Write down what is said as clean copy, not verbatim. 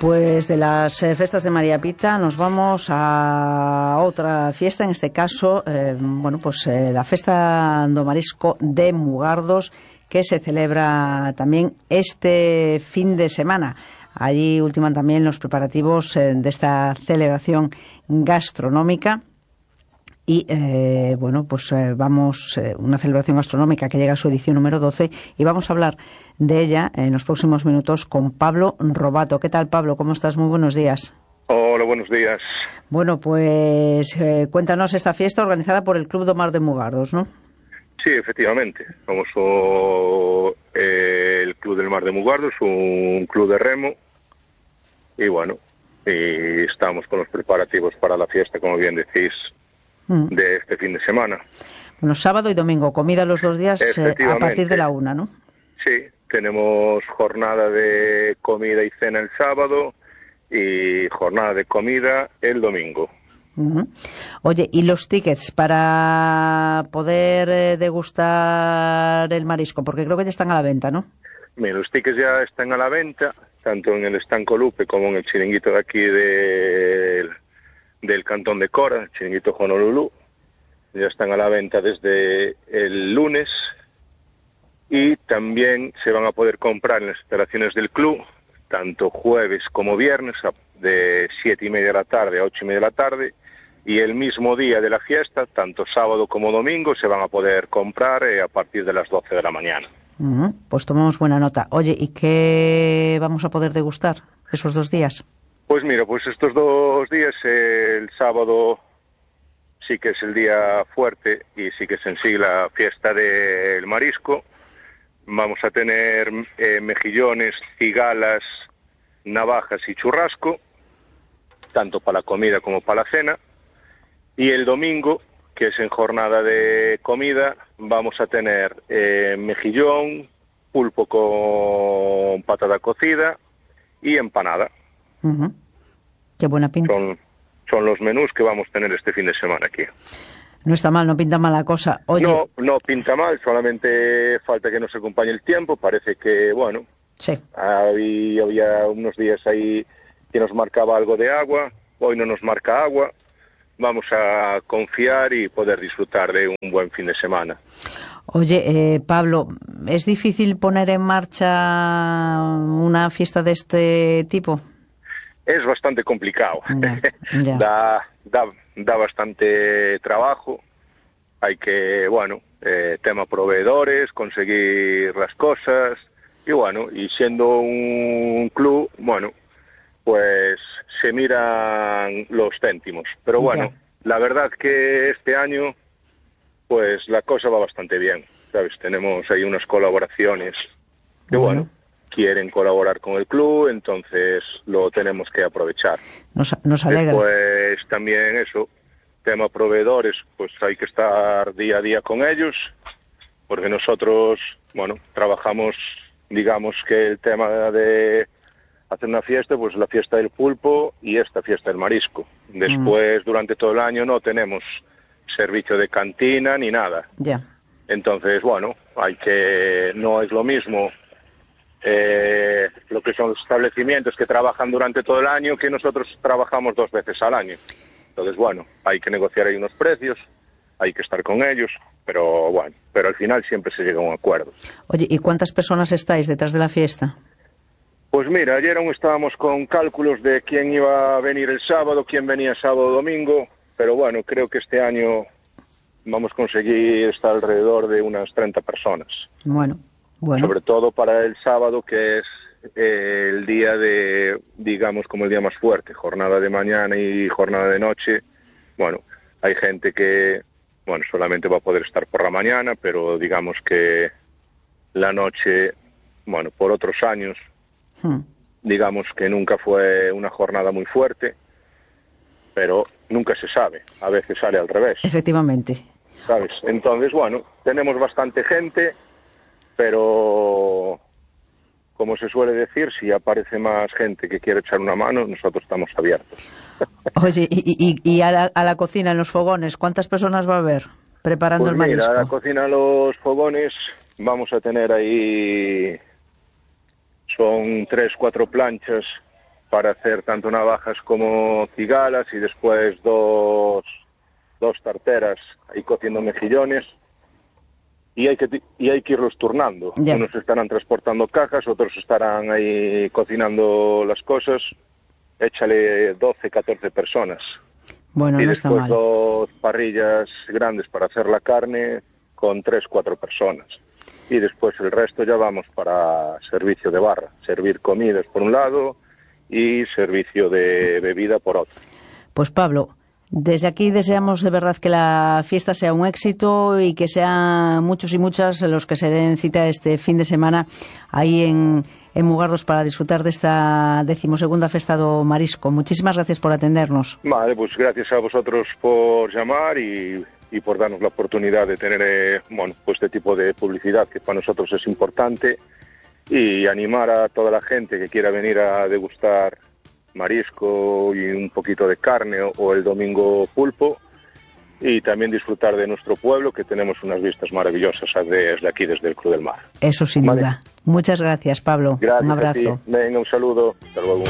Pues de las festas de María Pita nos vamos a outra fiesta, en este caso, la festa do Marisco de Mugardos, que se celebra también este fin de semana. Allí ultiman también los preparativos de esta celebración gastronómica. Y una celebración gastronómica que llega a su edición número 12, y vamos a hablar de ella en los próximos minutos con Pablo Robato. ¿Qué tal, Pablo? ¿Cómo estás? Muy buenos días. Hola, buenos días. Bueno, pues cuéntanos esta fiesta organizada por el Club do Mar de Mugardos, ¿no? Sí, efectivamente. Somos el Club del Mar de Mugardos, un club de remo, y estamos con los preparativos para la fiesta, como bien decís, de este fin de semana. Bueno, sábado y domingo, comida los 2 días a partir de la 1, ¿no? Sí, tenemos jornada de comida y cena el sábado y jornada de comida el domingo. Oye, ¿y los tickets para poder degustar el marisco? Porque creo que ya están a la venta, ¿no? Mira, los tickets ya están a la venta, tanto en el Estanco Lupe como en el chiringuito de aquí del Cantón de Cora, el chiringuito Honolulu. Ya están a la venta desde el lunes, y también se van a poder comprar en las instalaciones del club, tanto jueves como viernes, de 7:30 de la tarde a 8:30 de la tarde, y el mismo día de la fiesta, tanto sábado como domingo, se van a poder comprar a partir de las 12 de la mañana. Pues tomamos buena nota. Oye, ¿y qué vamos a poder degustar esos 2 días? Pues mira, pues estos 2 días, el sábado sí que es el día fuerte y sí que es en sí la fiesta del marisco. Vamos a tener mejillones, cigalas, navajas y churrasco, tanto para la comida como para la cena. Y el domingo, que es en jornada de comida, vamos a tener mejillón, pulpo con patata cocida y empanada. Qué buena pinta. Son los menús que vamos a tener este fin de semana aquí. No está mal, no pinta mal la cosa. Oye... No pinta mal, solamente falta que nos acompañe el tiempo. Parece que, sí, había unos días ahí que nos marcaba algo de agua, hoy no nos marca agua. Vamos a confiar y poder disfrutar de un buen fin de semana. Oye, Pablo, ¿es difícil poner en marcha una fiesta de este tipo? Es bastante complicado. Ya. Da bastante trabajo. Hay que, tema proveedores, conseguir las cosas. Y siendo un club, pues se miran los céntimos. Pero la verdad que este año, pues la cosa va bastante bien, ¿sabes? Tenemos ahí unas colaboraciones que, quieren colaborar con el club, entonces lo tenemos que aprovechar. Nos alegra. Pues también eso, tema proveedores, pues hay que estar día a día con ellos, porque nosotros, trabajamos, digamos que el tema de hacer una fiesta, pues la fiesta del pulpo y esta fiesta del marisco. Después, durante todo el año no tenemos servicio de cantina ni nada. Ya. Entonces, no es lo mismo lo que son los establecimientos que trabajan durante todo el año que nosotros trabajamos 2 veces al año. Entonces, hay que negociar ahí unos precios, hay que estar con ellos, pero al final siempre se llega a un acuerdo. Oye, ¿y cuántas personas estáis detrás de la fiesta? Pues mira, ayer aún estábamos con cálculos de quién iba a venir el sábado, quién venía sábado o domingo, pero creo que este año vamos a conseguir estar alrededor de unas 30 personas. Bueno. Sobre todo para el sábado, que es el día como el día más fuerte, jornada de mañana y jornada de noche. Hay gente que, solamente va a poder estar por la mañana, pero digamos que la noche, por otros años, digamos que nunca fue una jornada muy fuerte, pero nunca se sabe, a veces sale al revés. Efectivamente. ¿Sabes? Entonces, tenemos bastante gente, pero como se suele decir, si aparece más gente que quiere echar una mano, nosotros estamos abiertos. Oye, y a la cocina, en los fogones, ¿cuántas personas va a haber preparando el marisco? A la cocina, los fogones, vamos a tener ahí, son 3, 4 planchas para hacer tanto navajas como cigalas y después dos tarteras ahí cociendo mejillones. Y hay que irlos turnando. Ya. Unos estarán transportando cajas, otros estarán ahí cocinando las cosas. Échale 12, 14 personas. Bueno, y no está después mal. 2 parrillas grandes para hacer la carne con 3, 4 personas. Y después el resto ya vamos para servicio de barra. Servir comidas por un lado y servicio de bebida por otro. Pues Pablo, desde aquí deseamos de verdad que la fiesta sea un éxito y que sean muchos y muchas los que se den cita este fin de semana ahí en Mugardos para disfrutar de esta 12ª Festa do Marisco. Muchísimas gracias por atendernos. Vale, pues gracias a vosotros por llamar y por darnos la oportunidad de tener pues este tipo de publicidad que para nosotros es importante, y animar a toda la gente que quiera venir a degustar marisco y un poquito de carne o el domingo pulpo, y también disfrutar de nuestro pueblo, que tenemos unas vistas maravillosas desde aquí, desde el Cruz del Mar. Eso sin Vale. duda. Muchas gracias, Pablo. Gracias un abrazo. a ti. Venga, un saludo. Hasta luego.